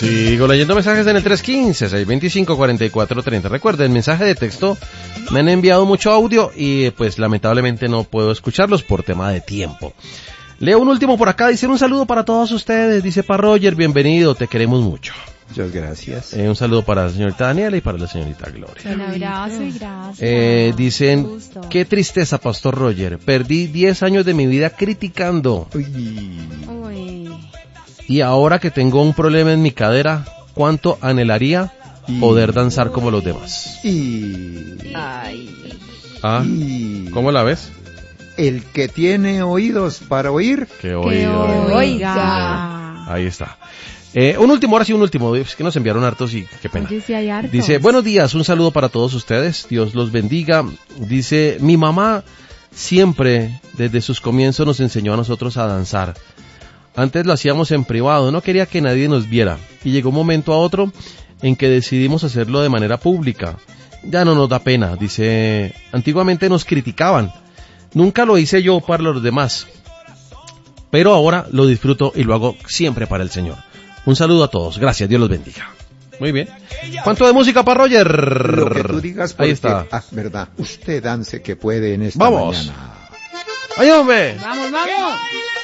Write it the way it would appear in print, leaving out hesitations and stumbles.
Sigo leyendo mensajes en el 315-625-4430. Recuerden, mensaje de texto. Me han enviado mucho audio y pues lamentablemente no puedo escucharlos por tema de tiempo. Leo un último por acá. Dice un saludo para todos ustedes. Dice para Roger, bienvenido, te queremos mucho. Muchas gracias. Un saludo para la señorita Daniela y para la señorita Gloria. Un abrazo y gracias. Dicen, qué tristeza, Pastor Roger. Perdí 10 años de mi vida criticando. Uy. Y ahora que tengo un problema en mi cadera, ¿cuánto anhelaría poder danzar como los demás? Ay. ¿Cómo la ves? El que tiene oídos para oír, Que oiga. Ahí está. Un último, es que nos enviaron hartos y qué pena. Dice, buenos días, un saludo para todos ustedes, Dios los bendiga. Dice, mi mamá siempre, desde sus comienzos, nos enseñó a nosotros a danzar. Antes lo hacíamos en privado, no quería que nadie nos viera. Y llegó un momento a otro en que decidimos hacerlo de manera pública. Ya no nos da pena, dice, antiguamente nos criticaban. Nunca lo hice yo para los demás, pero ahora lo disfruto y lo hago siempre para el Señor. Un saludo a todos, gracias, Dios los bendiga. Muy bien. ¿Cuánto de música para Roger? Lo que tú digas, porque, ahí está. Verdad, usted dance que puede en esta Vamos. mañana. ¡Ay, hombre! ¡Vamos!